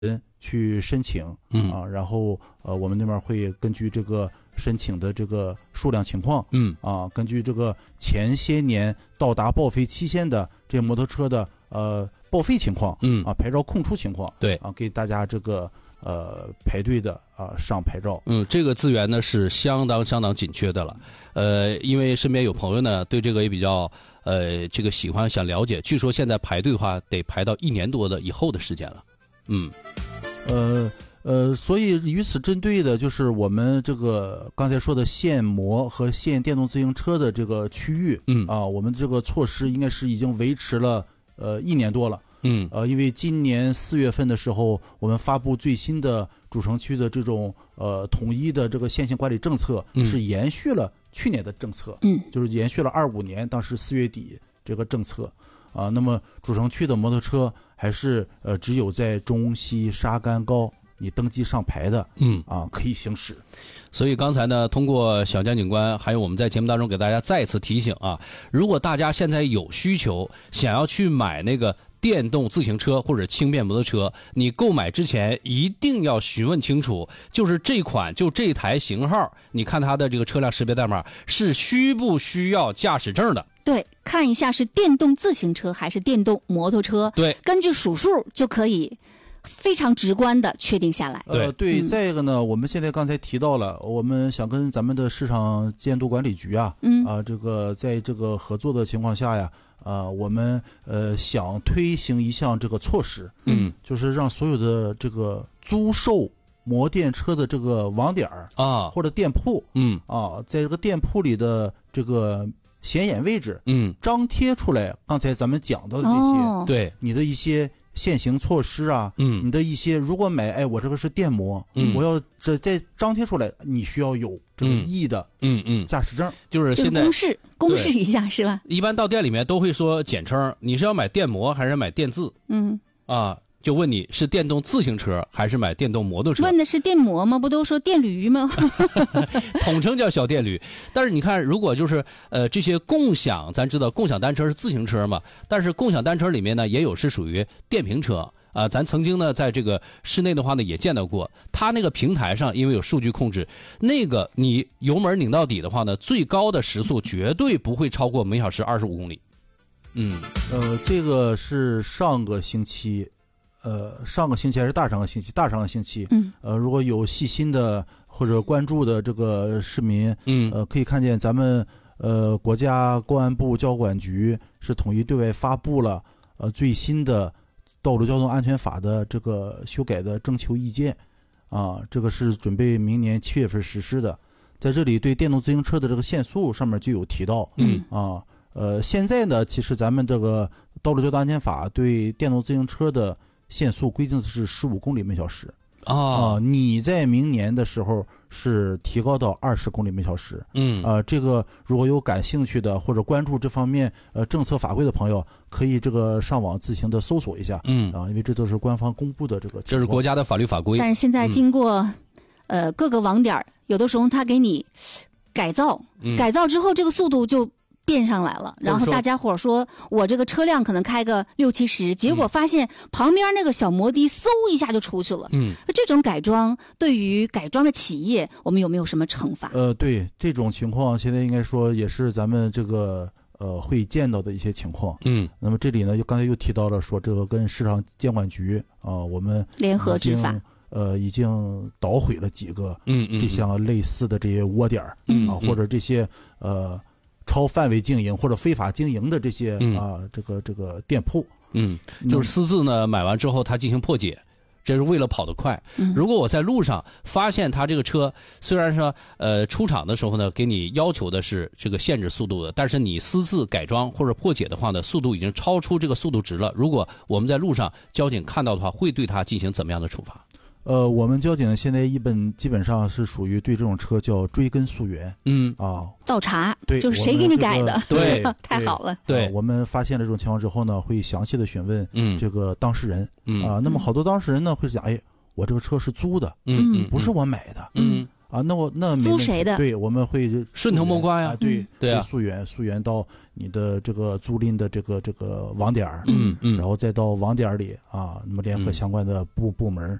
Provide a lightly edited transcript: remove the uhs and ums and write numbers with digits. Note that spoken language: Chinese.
人去申请然后我们那边会根据这个申请的这个数量情况根据这个前些年到达报废期限的这些摩托车的报废情况牌照空出情况， 对给大家这个排队的上牌照。 这个资源呢是相当紧缺的了。因为身边有朋友呢对这个也比较这个喜欢想了解，据说现在排队的话得排到1年多的以后的时间了。 所以与此针对的就是我们这个刚才说的限摩和限电动自行车的这个区域我们这个措施应该是已经维持了1年多了。因为今年4月份的时候，我们发布最新的主城区的这种统一的这个限行管理政策，是延续了去年的政策，就是延续了25年当时4月底这个政策那么主城区的摩托车还是只有在中西沙干高你登记上牌的可以行驶。 所以刚才呢，通过小江警官还有我们在节目当中给大家再次提醒如果大家现在有需求想要去买那个电动自行车或者轻便摩托车，你购买之前一定要询问清楚，就是这款就这台型号，你看它的这个车辆识别代码是需不需要驾驶证的。 对，看一下是电动自行车还是电动摩托车， 对， 根据数数就可以非常直观的确定下来。 对，再一个呢，我们现在刚才提到了，我们想跟咱们的市场监督管理局这个在这个合作的情况下呀，我们想推行一项这个措施，就是让所有的这个租售摩电车的这个网点或者店铺，在这个店铺里的这个显眼位置，张贴出来刚才咱们讲到的这些， 对你的一些限行措施你的一些如果买我这个是电摩，我要再张贴出来，你需要有这个E的驾驶证， 就是现在公示一下是吧？ 一般到店里面都会说简称，你是要买电摩还是买电自？就问你是电动自行车还是买电动摩托车？ 问的是电摩吗？不都说电驴吗？ 统称叫小电驴。但是你看，如果就是这些共享，咱知道共享单车是自行车嘛，但是共享单车里面呢也有是属于电瓶车咱曾经呢在这个室内的话呢也见到过，它那个平台上因为有数据控制，那个你油门拧到底的话呢，最高的时速绝对不会超过每小时25公里。 这个是上个星期还是大上个星期，如果有细心的或者关注的这个市民，可以看见咱们国家公安部交管局是统一对外发布了最新的道路交通安全法的这个修改的征求意见这个是准备明年7月份实施的。在这里对电动自行车的这个限速上面就有提到，现在呢，其实咱们这个道路交通安全法对电动自行车的限速规定的是15公里每小时你在明年的时候是提高到20公里每小时。这个如果有感兴趣的或者关注这方面政策法规的朋友，可以这个上网自行的搜索一下。因为这都是官方公布的这个， 这是国家的法律法规。 但是现在经过各个网点，有的时候他给你改造之后，这个速度就变上来了，然后大家伙说我这个车辆可能开个60-70，结果发现旁边那个小摩的嗖一下就出去了。这种改装对于改装的企业，我们有没有什么惩罚？ 对这种情况，现在应该说也是咱们这个会见到的一些情况。那么这里呢，刚才又提到了说这个跟市场监管局我们联合执法。 已经捣毁了几个这项类似的这些窝点或者这些超范围经营或者非法经营的这些这个店铺， 就是私自呢买完之后他进行破解，这是为了跑得快。如果我在路上发现他这个车虽然说出厂的时候呢给你要求的是这个限制速度的，但是你私自改装或者破解的话呢，速度已经超出这个速度值了。如果我们在路上交警看到的话，会对他进行怎么样的处罚？ 我们交警现在基本上是属于对这种车叫追根溯源， 倒查， 对， 就是谁给你改的， 对， 太好了。 对， 我们发现了这种情况之后呢，会详细的询问这个当事人，那么好多当事人呢会讲，我这个车是租的，不是我买的， 啊，那租谁的？ 对，我们会顺藤摸瓜呀， 对啊， 溯源到你的这个租赁的这个网点， 然后再到网点里啊，那么联合相关的部门